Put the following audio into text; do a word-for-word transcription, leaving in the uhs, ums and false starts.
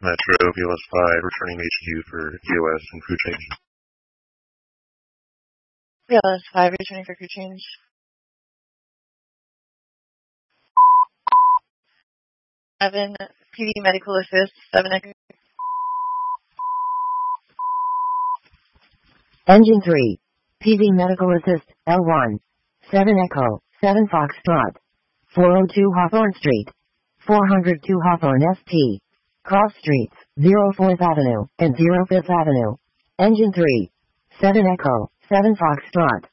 Metro P L S five, returning H Q for T O S and crew change. P L S five, returning for crew change. seven, P V Medical Assist, seven Echo. Engine three, P V Medical Assist, L one, seven Echo, seven Foxtrot, four oh two Hawthorne Street, four oh two Hawthorne S T, cross streets, zero fourth Avenue and zero fifth Avenue. Engine three, seven Echo, seven Foxtrot,